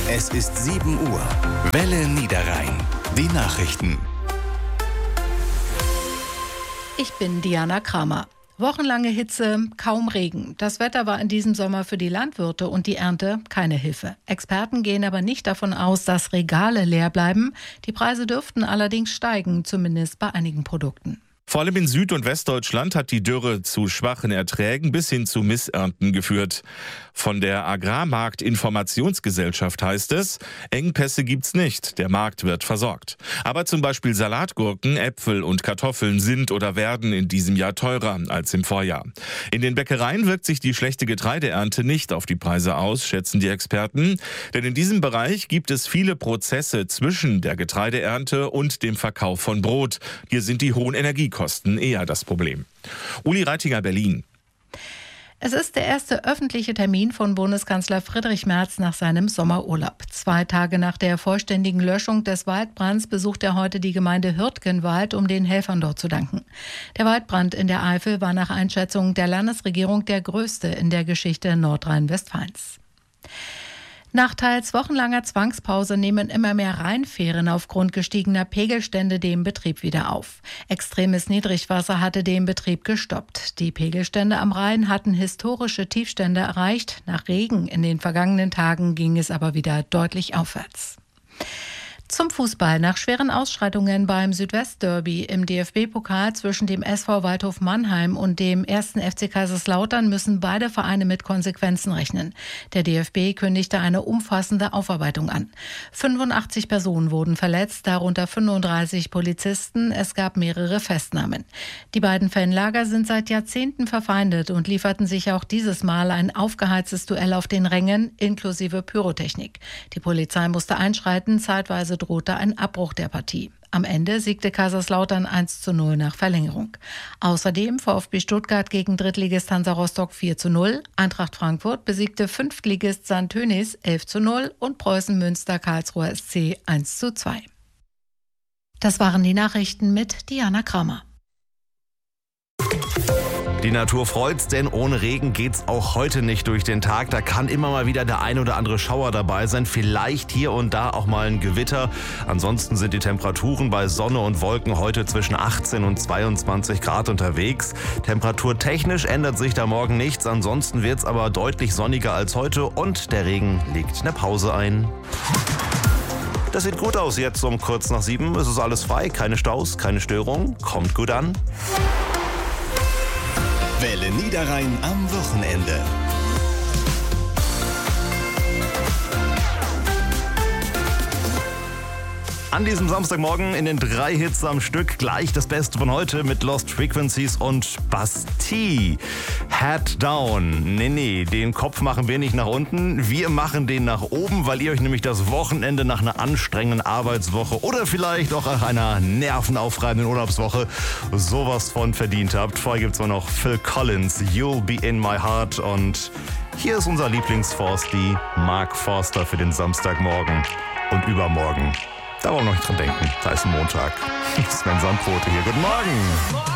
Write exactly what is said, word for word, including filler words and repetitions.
Es ist sieben Uhr. Welle Niederrhein. Die Nachrichten. Ich bin Diana Kramer. Wochenlange Hitze, kaum Regen. Das Wetter war in diesem Sommer für die Landwirte und die Ernte keine Hilfe. Experten gehen aber nicht davon aus, dass Regale leer bleiben. Die Preise dürften allerdings steigen, zumindest bei einigen Produkten. Vor allem in Süd- und Westdeutschland hat die Dürre zu schwachen Erträgen bis hin zu Missernten geführt. Von der Agrarmarkt-Informationsgesellschaft heißt es, Engpässe gibt's nicht, der Markt wird versorgt. Aber zum Beispiel Salatgurken, Äpfel und Kartoffeln sind oder werden in diesem Jahr teurer als im Vorjahr. In den Bäckereien wirkt sich die schlechte Getreideernte nicht auf die Preise aus, schätzen die Experten. Denn in diesem Bereich gibt es viele Prozesse zwischen der Getreideernte und dem Verkauf von Brot. Hier sind die hohen Energiekosten Kosten eher das Problem. Uli Reitinger, Berlin. Es ist der erste öffentliche Termin von Bundeskanzler Friedrich Merz nach seinem Sommerurlaub. Zwei Tage nach der vollständigen Löschung des Waldbrands besucht er heute die Gemeinde Hürtgenwald, um den Helfern dort zu danken. Der Waldbrand in der Eifel war nach Einschätzung der Landesregierung der größte in der Geschichte Nordrhein-Westfalens. Nach teils wochenlanger Zwangspause nehmen immer mehr Rheinfähren aufgrund gestiegener Pegelstände den Betrieb wieder auf. Extremes Niedrigwasser hatte den Betrieb gestoppt. Die Pegelstände am Rhein hatten historische Tiefstände erreicht. Nach Regen in den vergangenen Tagen ging es aber wieder deutlich aufwärts. Zum Fußball. Nach schweren Ausschreitungen beim Südwestderby im D F B-Pokal zwischen dem S V Waldhof Mannheim und dem ersten F C Kaiserslautern müssen beide Vereine mit Konsequenzen rechnen. Der D F B kündigte eine umfassende Aufarbeitung an. fünfundachtzig Personen wurden verletzt, darunter fünfunddreißig Polizisten. Es gab mehrere Festnahmen. Die beiden Fanlager sind seit Jahrzehnten verfeindet und lieferten sich auch dieses Mal ein aufgeheiztes Duell auf den Rängen inklusive Pyrotechnik. Die Polizei musste einschreiten, zeitweise drohte ein Abbruch der Partie. Am Ende siegte Kaiserslautern eins zu null nach Verlängerung. Außerdem VfB Stuttgart gegen Drittligist Hansa Rostock vier zu null, Eintracht Frankfurt besiegte Fünftligist Sandtönis elf zu null und Preußen Münster Karlsruher S C eins zu zwei. Das waren die Nachrichten mit Diana Kramer. Die Natur freut's, denn ohne Regen geht's auch heute nicht durch den Tag. Da kann immer mal wieder der ein oder andere Schauer dabei sein. Vielleicht hier und da auch mal ein Gewitter. Ansonsten sind die Temperaturen bei Sonne und Wolken heute zwischen achtzehn und zweiundzwanzig Grad unterwegs. Temperaturtechnisch ändert sich da morgen nichts. Ansonsten wird's aber deutlich sonniger als heute und der Regen legt eine Pause ein. Das sieht gut aus jetzt um kurz nach sieben. Es ist alles frei, keine Staus, keine Störungen. Kommt gut an. Welle Niederrhein am Wochenende. An diesem Samstagmorgen in den drei Hits am Stück gleich das Beste von heute mit Lost Frequencies und Bastille. Head down. Nee, nee, den Kopf machen wir nicht nach unten. Wir machen den nach oben, weil ihr euch nämlich das Wochenende nach einer anstrengenden Arbeitswoche oder vielleicht auch nach einer nervenaufreibenden Urlaubswoche sowas von verdient habt. Vorher gibt's auch noch Phil Collins, You'll Be In My Heart und hier ist unser Lieblingsforsti, Mark Forster für den Samstagmorgen und übermorgen. Da wollen wir noch nicht dran denken. Da ist Montag. Sven Sandpfote hier. Guten Morgen.